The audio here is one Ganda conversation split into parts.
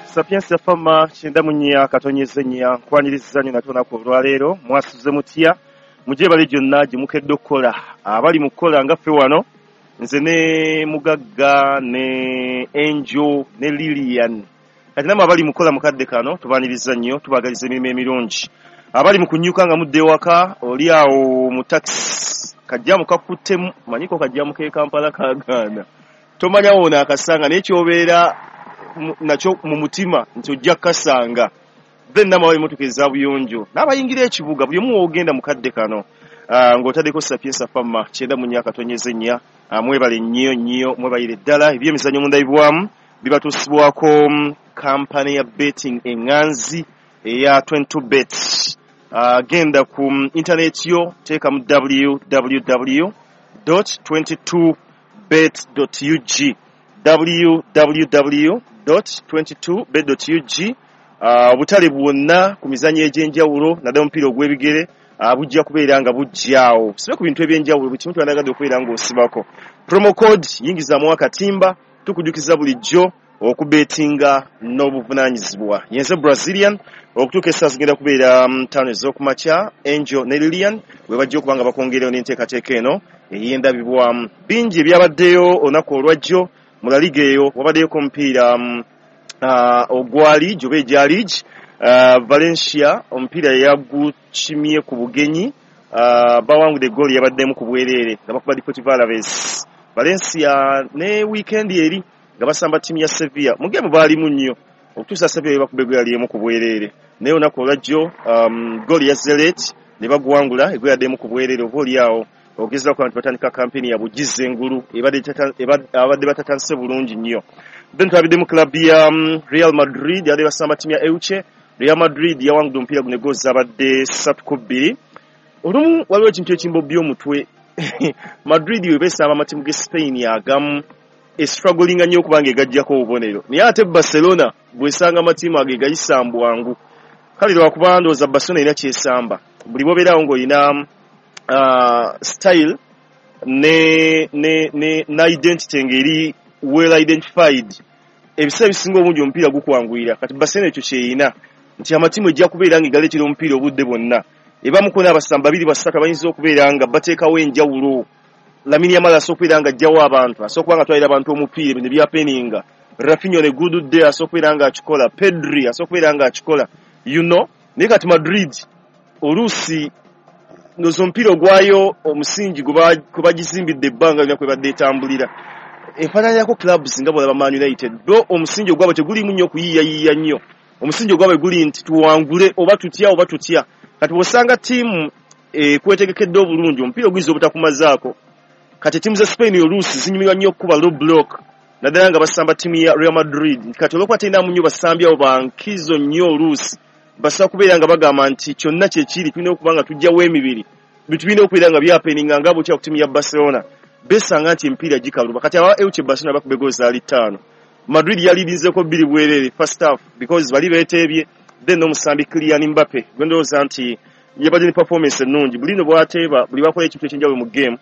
Sapienza fama chenda munya katonyeze nya kwaniriza nyo natona ko lwalero mwasuze mutya muje bali jonna jimukedde okkola abali mukola nga ffe wano nze ne Mugagga ne Angel ne Lilian kati namwe abali mukola mukadde kano tubaniriza nnyo tubagaliza emirimu emirungi abali mukunyuka nga mudde waka oli awo mu taxi kajja mukakuttemu manyiko kajja muke Kampala kagana tomanya wona akasanga n'ekyobeera nakyo mu mutima nti ojja kasanga then namwe motukeza buyonjo n'abayingira ekibuga buli mu ogenda mukadde kano ng'otaddeko Sapienza fama kyenda mu nnyaka tonyeze nnya mwebale nnyo mwebayire ddala ebyemizannyo mundabibwamu bibatusibwako kampani ya betting enganzi eya 22bet genda ku internet yo teeka mu www.22bet.ug www.22bet.ug obutale bwonna ku mizannyo egy'enjawulo naddala omupiira ogw'ebigere bujja kubeera nga bujjaawo sibe ku bintu ebyenjawulo buli kimu twandyagadde okubeera ng'osibako promo code yingizaamu akatimba tukujukiza bulijjo okubetinga n'obuvunaanyizibwa yenze Brazilian okutuuka essaawa zigenda kubeera 5 ez'okumakya Angel ne Lilian bwe bajja okuba nga bakongereyo n'enteekateeka eno ey'endabibwamu bingi ebyabaddeyo olunaku olwajjo mu La Liga eyo wabaddeyoko omupiira ogwa Ligue oba egya Ligue Valencia omupiira yagukimye ku bugenyi bawangudde eggooli yabaddemu ku bwereere nga bakuba Deportivo Alaves Valencia ne weekend eri nga basamba ttiimu ya Sevilla mu geemu baalimu nnyo okutuusa Sevilla bakuba eggooli emu ku bwereere naye olunaku olwajjo ggooli ya Zelet ne baguwangula eggooli yaddemu ku bwereere oba oliawo ogezaako abantu batandika kampeni ya bugize engulu abadde batatandise bulungi nnyo then twabidde mu club ya Real Madrid yali basamba ttiimu ya Elche Real Madrid yawangudde omupiira guno eggooli zabadde 3-2 olumu waliwo ekintu ekimbo by'omutwe Madrid we besamba amatiimu ge Spain agamu struggling nnyo okubanga egajjako obubonero naye ate Barcelona bwesanga amatiimu ago egayisambwangu kale lwakuba ndowooza Barcelona erina kyesamba buli bobeerawo ng'olina style ne identity ngeri well identified ebiseera ebisinga obungi omupiira gukwanguyira kati Barcelona ekyo kyeyina nti amatiimu ejja kubeera nga egaleetera omupiira obudde bwonna ebamuko n'abasamba babiri basatu abayinza okubeera nga bateekawo enjawulo Lamine Yamal asobola okubeera nga ajjawo abantu asobola okuba nga atwalira abantu omupiira bino byapeninga Rafinha ne good day asobola okubeera nga akikola Pedri asobola okubeera nga akikola naye kati Madrid oluusi nozo omupiira ogwayo omusingi gwe bagizimbidde ebbanga lina kwe badde etambulira enfaanana yako clubs nga bwolaba Man United bo omusingi ogwabwe tegulimu nnyo okuyiiyayiiya nnyo omusingi ogwabwe guli nti tuwangule oba tutya kati bw'osanga ttiimu kwetegekedde obulungi omupiira oguyinza obutakumazaako kati ttiimu za Spain oluusi zinyumirwa nnyo okukuba low block naddala nga basamba ttiimu ya Real Madrid kati olwokuba terinamu nnyo basambyawo bankizo nnyo oluusi basobola kubeera nga bagamba nti kyonna kyekiri tulina okuba nga tujjawo emibiri bitubina okubeera nga byapeninga nga bukya ku ttiimu ya Barcelona besanga nti empiira gikaluba kati aba Elche Barcelona bakube goal zaali 5 Madrid yalirinzeko 2 bwerere first half because bali beetebye then omusambi Kylian Mbappe gwendowooza nti yabadde ne performance ennungi bulino bwateeba buli bakola ekintu ekyenjawulo mu game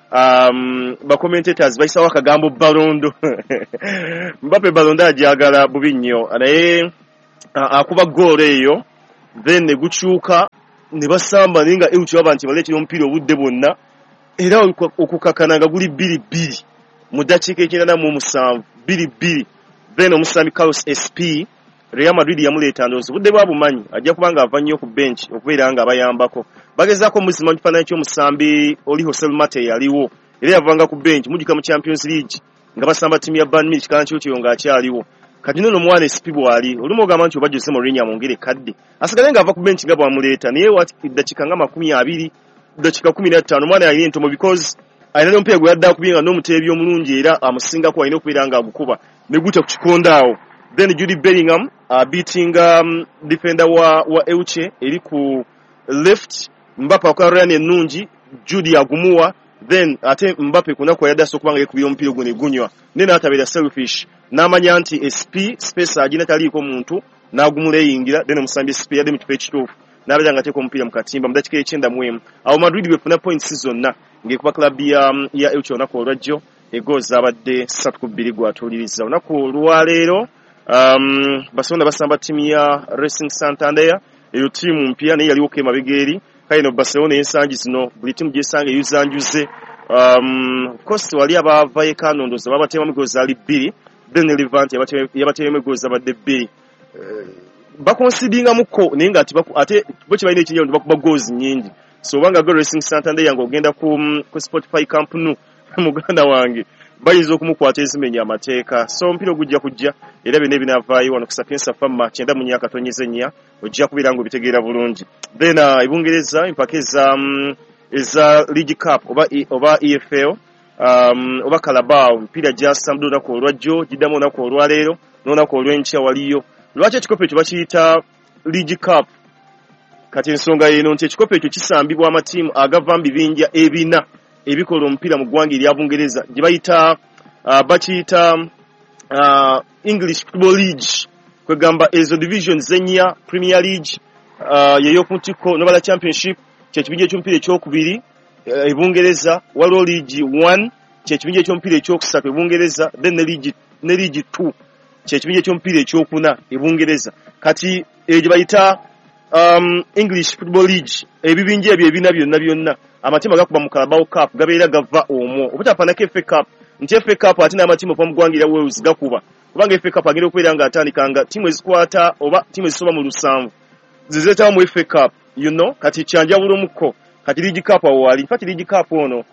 ba commentators bayisawo akagambo balondo Mbappe balondo ajagala bubi nnyo naye akuba goal eyo then ne gukyuka ne basamba naye nga Elche baba nti baleetera omupiira obudde bwonna era okukakana nga guli 2-2 mu ddakiika ekyenda mu 7 2-2 then omusambi Carlos SP Real Madrid yamuleeta ndowooza budde bwa bumanyi ajja kuba nga ava nnyo ku bench okubeera nga abayambako bagezaako muzima mu kifaananyi ky'omusambi oli Jose Mate yaliwo era yavanga ku bench mujjuka mu Champions League nga basamba ttiimu ya Bayern Munich kikaana kyo ng'akyaliwo kati nno omwana SP bw'ali olumu ogamba nti oba Jose Mourinho amwongere kadde asigale ng'ava ku bench nga bwamuleeta naye eddakiika nga 20 eddakiika 15 omwana yalina entomo because alina n'omupiira gwe yadde akubye nga n'omuteebi omulungi era amusingako alina okubeera nga agukuba ne gutta ku kikondaawo then Jude Bellingham beating defender wa Elche eri ku left Mbappe akola ennungi Jude agumuwa then ate Mbappe kunaku yadde asokubanga yekubira omupiira gwe ne gunywa nene atabeera selfish n'amanya nti space agina taliiko muntu n'agumuleyingira then omusambi SP yadde mu kifo ekituufu n'abeera nga ateeka omupiira mu katimba mu ddakiika e9 awo Madrid befuna points zonna ng'ekuba club ya Elche olunaku olwajjo egoozi abadde 3-2 gwatuliriza olunaku olwaleero Barcelona basamba timu ya Racing Santander eyo timu mpya naye yaliwo ke mabegeri kaino Barcelona ensangi zino buli timu gyesanga yuzanjuze cost wali abavaye kanondoza babatema migoza ali 2 then Levante yabatema migoza badde 2 bakonsidinga muko naye ngati ate bo kibalina ekinyo bakuba goals nyingi so banga go Racing Santander yango ogenda ku Spotify Camp Nou muganda wange bayizo okumukwata ezimenya amateeka so mpiro gujja kujja era bine binavaayo wano ku Sapienza Farm match enda mu nyaka tonyezenya ojja kubira ngo bitegeera bulungi then ibungereza impaka eza League Cup oba EFL oba Carabao mpira gya Sampdoria ko olwajjo gidamu na ko olwaleero nona ko olwencha waliyo lwaki ekikopo ekyo bakiyita League Cup kati ensonga yeno nti ekikopo ekyo kisambibwa amatiimu agava mu bibinja ebina ebikola omupiira mu ggwanga erya Bungereza gye bayita bakiyita English Football League kwegamba ezo divisions enya Premier League yeyokutiko nobala Championship kyekibinja ekyomupiira ekyokubiri ebungereza waliwo League 1 kyekibinja ekyomupiira ekyokusatu ebungereza then ne League 2 kyekibinja ekyomupiira ekyokuna ebungereza kati egyo bayita English Football League ebibinja ebyo ebina byonna amatimu gakuba mu Carabao Cup gabeera gava omwo obutafanako FA Cup nti FA Cup ate n'amatimu pa mugwangira Wales gakuba kubanga FA Cup agenda okubeera nga atandikanga timu ezikwata oba timu ezisoba mu 7 zizetawo mu FA Cup you know kati kyanjawulo muko kati League Cup awo wali fati League Cup ono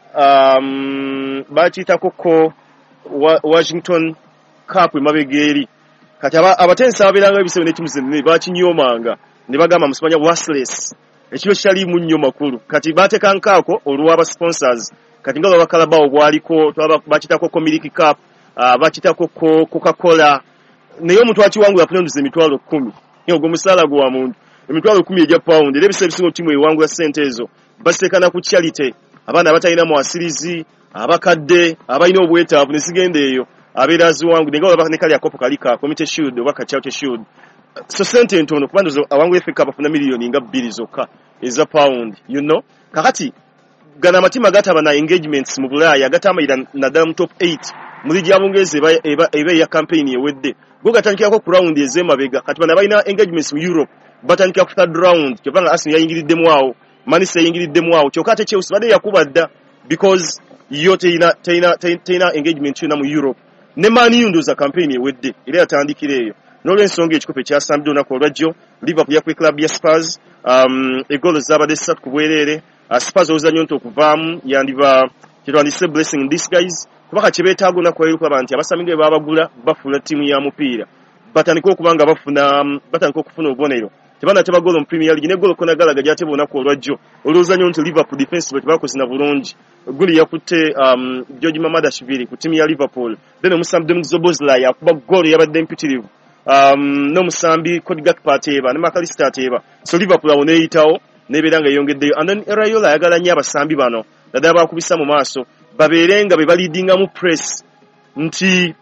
bakiyitako ko Washington Cup emabegeri kati abatensa abeeranga ebisebe n'etimu zenne bakinyomanga ne bagamba musumanya worthless ekiro kyali mu nnyo makulu kati batekankaako olw'aba sponsors kati nga baba Carabao bwaliko bakitako ko Milk Cup bakitako ko Coca-Cola naye omuntu akiwangula apunonduza emitwalo 10 ogwo musaala gwa muntu emitwalo 10 egya pound era ebisebe bisinga timu ewangula sente ezo basekana ku charity abaana abatalina mu asirizi abakadde abalina obwetaavu ne sigenda eyo abeera aziwangu nenga baba ne kali akopo kalika community shield oba charity shield so sente ntono kubandozo awangu FA Cup afuna miliyoni nga 2 zokka eza pound you know kakati gana amatima gataba na engagements mu Bulaya gatamayira naddala mu top 8 muri gyabungeze eba ya campaign yewedde go gatandikako ku round ezemabega kati bana balina engagements mu Europe batandika ku third round kyobanga Arsenal yayingiriddemu awo Man City yayingiriddemu awo kyokate Chelsea bade yakubadda because yo teina engagement yona mu Europe ne Man U ndoza campaign yewedde era yatandikira eyo n'olw'ensonga ekikopo ekya Sampdoria ku olwajjo Liverpool yakwe club ya Spurs egolo zabadde 3 ku bwereere Spurs ozanyo nto okuvaamu yandiba kirwandise blessing in disguise kubanga kibeetaago nakwero kwa nti abasaminge babagula bafula timu ya mupiira batandika okubanga batandika okufuna obubonero tebana tebagolo mu Premier League ne golo kona galaga gyatebona ku olwajjo olwozanyo nti Liverpool defensive tebakozina bulungi guli yakutte George Mamadashvili ku timu ya Liverpool then omusambi Zobozla yakuba golo yabadde impitirivu no musambi Cody Gakpo ateba ne McAllister ateba so Liverpool awo neeyitawo nebeeranga eyongeddeyo and then Raiola ayagala nnyo abasambi bano naddala bakubisa mu maaso babeerenga be baliidinga mu press nti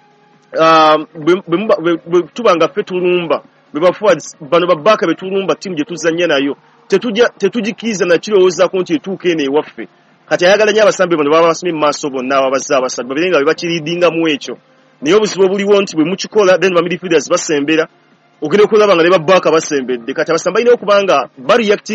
bwe tubanga ffe tulumba bwe baforwards bano babbaaka be tulumba timu gye tuzannya nayo tetugikiriza na kirowoozaako nti etuuka eno ewaffe kati ayagala nnyo abasambi bano baba basomye mu maaso bonna ababazza abasatu babeerenga be bakiriidingamu ekyo naye obuzibu obuliwo nti bwe mukikola then ba midfielders basembera ogenda okulaba nga ne babbaaka basembedde kati abasamba balina okubanga bareact